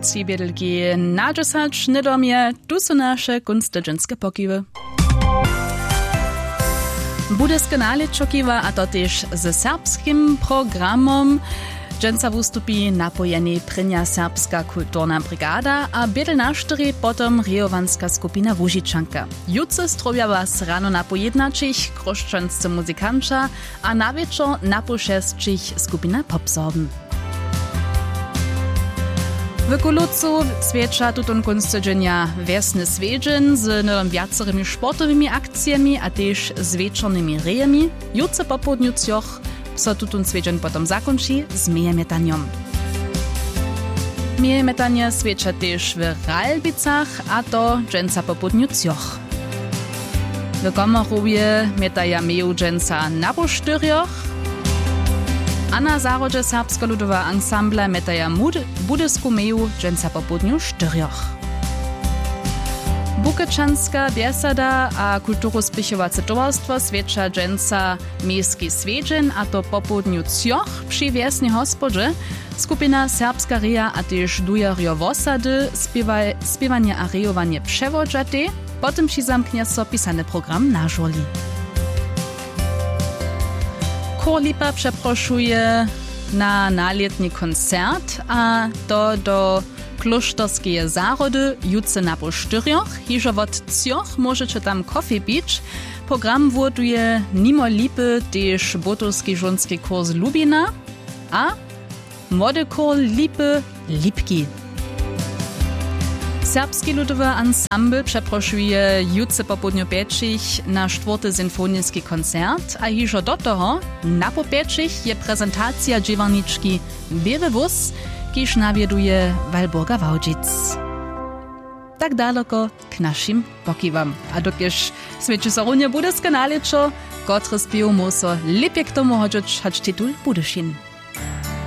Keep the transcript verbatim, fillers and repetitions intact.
redakcji biedelki nadżesać niedomie, tu są nasze kunstydżenskie pokiwy. Budeske nalečokiva, a to też ze serbskim programom. Dżęca wystąpi napojeni prynja serbska kulturna brigada, a biedel na sztyri potom rejowanska skupina Łužičanka. Jutce strobia was rano na pojednačich kroščanscy muzykanča, a na wieczor na pošestčich skupina Popsorben. W Kulucu swiecza tutun kunstydżenia wiesny swiedźeń z nowym wiacerymi sportowymi akcjami, a też z wieczornymi rejami. Jutce po południu cioch so tutun swiedźeń potom zakończy z miejemetaniom. Miejemetanie swiecza też w Ralbicach, a to dżęca po południu cioch. W Komarowie metaja meju dżęca na poštyrjoch, a na zárodže serbsko-ludová ansambla metaja budesku meju dżęca po południu štyrjoch. Bukečanska biesada a kulturospichovace towarstwo swiecza dżęca miejski swiedźeń, a to po południu cioch przy wiesnej hospodzie. Skupina Serbska Reja a też dujarjo wosady spiewanie a rejowanie przewodżate, potem przy zamknie so pisany program na żoli. Korlipa przeproszuje na naletni koncert, a to do Kloštorskie zárody jutce na poštyrjoch. Hižo wot cioch możecie tam kofie pić. Program woduje nimo lipy też botovski żonski kurs Lubina, a młody kor lipy Lipki. Serbski ludowy ensemble przeproszuje jutce po południu pieczich na czwarty symfoniczny koncert, a hižo do toho na popieczich je prezentacja dziewarniczki Biły Wóz, kiż nawieduje Walburga Wałdzic. Tak daleko k naszym pokiwam. A dokież swieci so runie budeske nalečo, kotre spiew muso lepiej k tomu hodžić, hač titul Budešin.